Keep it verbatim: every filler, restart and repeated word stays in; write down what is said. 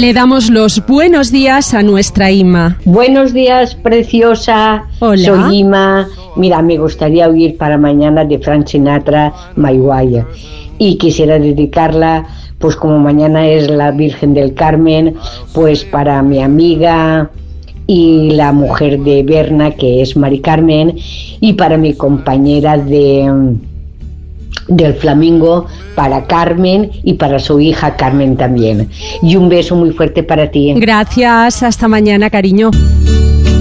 Le damos los buenos días a nuestra Ima. Buenos días, preciosa. Hola. Soy Ima. Mira, me gustaría oír para mañana de Frank Sinatra, My Way. Y quisiera dedicarla, pues como mañana es la Virgen del Carmen, pues para mi amiga y la mujer de Berna, que es Mari Carmen, y para mi compañera de del Flamingo, para Carmen, y para su hija Carmen también. Y un beso muy fuerte para ti. Gracias, hasta mañana, cariño.